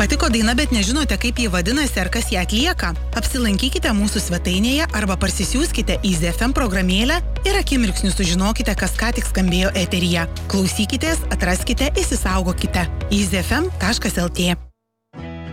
Patiko daina, bet nežinote, kaip jį vadinasi ar kas ją atlieka? Apsilankykite mūsų svetainėje arba parsisiųskite Easy FM programėlę ir akimirksniu sužinokite, kas ką tik skambėjo eteryje. Klausykitės, atraskite, įsisaugokite. easyfm.lt